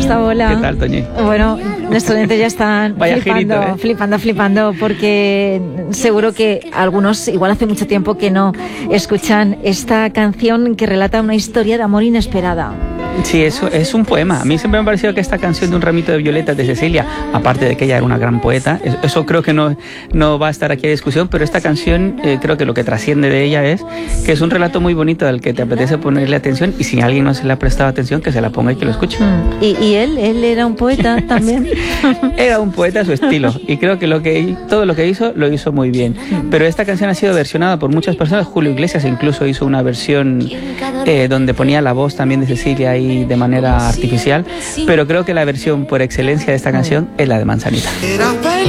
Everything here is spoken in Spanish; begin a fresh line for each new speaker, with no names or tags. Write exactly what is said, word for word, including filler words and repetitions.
Sabola.
¿Qué tal, Toñi?
Bueno, nuestros oyentes ya están
Vaya
flipando,
girito, ¿eh?
flipando, flipando, porque seguro que algunos, igual hace mucho tiempo que no escuchan esta canción que relata una historia de amor inesperada.
Sí, eso es un poema. A mí siempre me ha parecido que esta canción de Un ramito de violetas de Cecilia, aparte de que ella era una gran poeta, eso creo que no, no va a estar aquí a discusión, pero esta canción eh, creo que lo que trasciende de ella es que es un relato muy bonito al que te apetece ponerle atención, y si a alguien no se le ha prestado atención, que se la ponga y que lo escuche.
Mm. ¿Y, y él? ¿Él era un poeta también?
Era un poeta a su estilo, y creo que, lo que todo lo que hizo, lo hizo muy bien. Pero esta canción ha sido versionada por muchas personas. Julio Iglesias incluso hizo una versión eh, donde ponía la voz también de Cecilia ahí de manera artificial, pero creo que la versión por excelencia de esta canción es la de Manzanita.